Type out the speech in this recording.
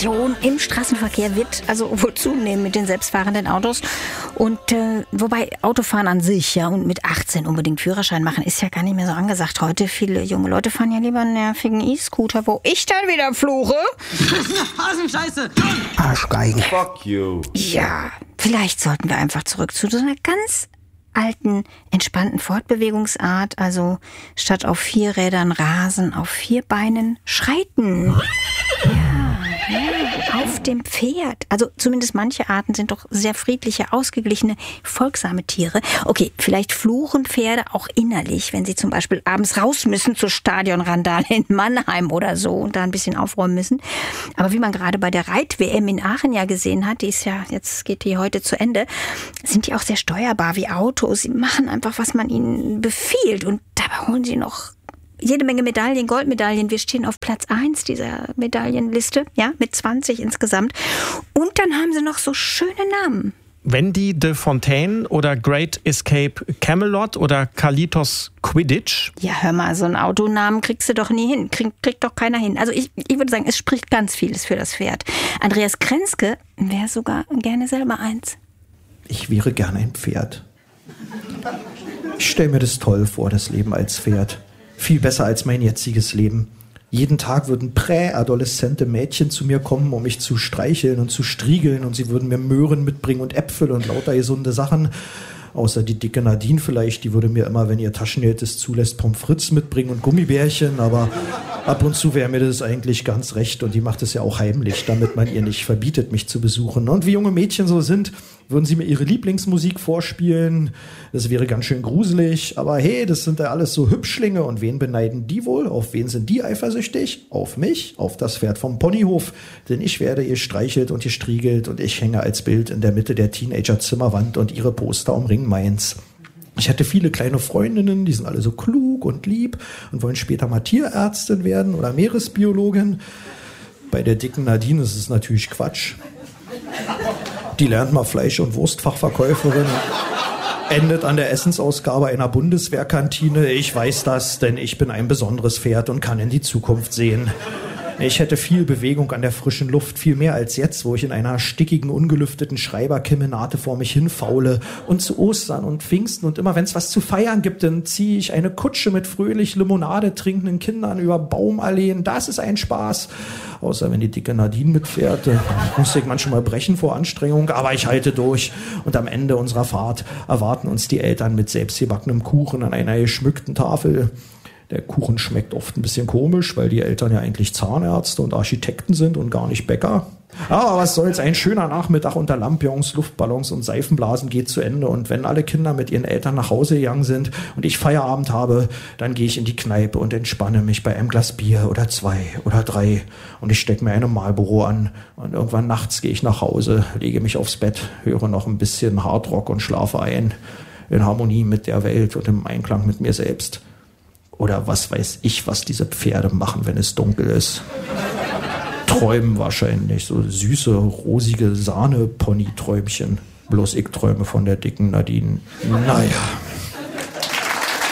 Aggression im Straßenverkehr wird also wohl zunehmen mit den selbstfahrenden Autos. Und wobei Autofahren an sich ja und mit 18 unbedingt Führerschein machen ist ja gar nicht mehr so angesagt heute. Viele junge Leute fahren ja lieber einen nervigen E-Scooter, wo ich dann wieder fluche. Scheiße! Arschgeigen. Fuck you. Ja, vielleicht sollten wir einfach zurück zu so einer ganz alten, entspannten Fortbewegungsart. Also statt auf 4 Rädern rasen, auf 4 Beinen schreiten. Ja, auf dem Pferd. Also zumindest manche Arten sind doch sehr friedliche, ausgeglichene, folgsame Tiere. Okay, vielleicht fluchen Pferde auch innerlich, wenn sie zum Beispiel abends raus müssen zur Stadionrandale in Mannheim oder so und da ein bisschen aufräumen müssen. Aber wie man gerade bei der Reit-WM in Aachen ja gesehen hat, jetzt geht die heute zu Ende, sind die auch sehr steuerbar wie Autos. Sie machen einfach, was man ihnen befiehlt und dabei holen sie noch jede Menge Medaillen, Goldmedaillen. Wir stehen auf Platz 1 dieser Medaillenliste, ja, mit 20 insgesamt. Und dann haben sie noch so schöne Namen. Wendy de Fontaine oder Great Escape Camelot oder Carlitos Quidditch. Ja, hör mal, so einen Autonamen kriegst du doch nie hin. Kriegt doch keiner hin. Also ich würde sagen, es spricht ganz vieles für das Pferd. Andreas Krenzke wäre sogar gerne selber eins. Ich wäre gerne ein Pferd. Ich stelle mir das toll vor, das Leben als Pferd. Viel besser als mein jetziges Leben. Jeden Tag würden präadoleszente Mädchen zu mir kommen, um mich zu streicheln und zu striegeln. Und sie würden mir Möhren mitbringen und Äpfel und lauter gesunde Sachen. Außer die dicke Nadine vielleicht, die würde mir immer, wenn ihr Taschengeld es zulässt, Pommes frites mitbringen und Gummibärchen. Aber ab und zu wäre mir das eigentlich ganz recht. Und die macht es ja auch heimlich, damit man ihr nicht verbietet, mich zu besuchen. Und wie junge Mädchen so sind, würden sie mir ihre Lieblingsmusik vorspielen. Das wäre ganz schön gruselig. Aber hey, das sind ja alles so Hübschlinge. Und wen beneiden die wohl? Auf wen sind die eifersüchtig? Auf mich, auf das Pferd vom Ponyhof. Denn ich werde gestreichelt und gestriegelt und ich hänge als Bild in der Mitte der Teenager-Zimmerwand und ihre Poster umringen meins. Ich hatte viele kleine Freundinnen, die sind alle so klug und lieb und wollen später mal Tierärztin werden oder Meeresbiologin. Bei der dicken Nadine ist es natürlich Quatsch. Die lernt mal Fleisch- und Wurstfachverkäuferin, endet an der Essensausgabe einer Bundeswehrkantine. Ich weiß das, denn ich bin ein besonderes Pferd und kann in die Zukunft sehen. Ich hätte viel Bewegung an der frischen Luft, viel mehr als jetzt, wo ich in einer stickigen, ungelüfteten Schreiberkemenate vor mich hinfaule. Und zu Ostern und Pfingsten und immer wenn es was zu feiern gibt, dann ziehe ich eine Kutsche mit fröhlich Limonade trinkenden Kindern über Baumalleen. Das ist ein Spaß. Außer wenn die dicke Nadine mitfährt, muss ich manchmal brechen vor Anstrengung, aber ich halte durch. Und am Ende unserer Fahrt erwarten uns die Eltern mit selbstgebackenem Kuchen an einer geschmückten Tafel. Der Kuchen schmeckt oft ein bisschen komisch, weil die Eltern ja eigentlich Zahnärzte und Architekten sind und gar nicht Bäcker. Aber was soll's, ein schöner Nachmittag unter Lampions, Luftballons und Seifenblasen geht zu Ende. Und wenn alle Kinder mit ihren Eltern nach Hause gegangen sind und ich Feierabend habe, dann gehe ich in die Kneipe und entspanne mich bei einem Glas Bier oder 2 oder 3. Und ich stecke mir eine Marlboro an. Und irgendwann nachts gehe ich nach Hause, lege mich aufs Bett, höre noch ein bisschen Hardrock und schlafe ein. In Harmonie mit der Welt und im Einklang mit mir selbst. Oder was weiß ich, was diese Pferde machen, wenn es dunkel ist. Träumen wahrscheinlich, so süße, rosige Sahne-Pony-Träumchen. Bloß ich träume von der dicken Nadine. Naja.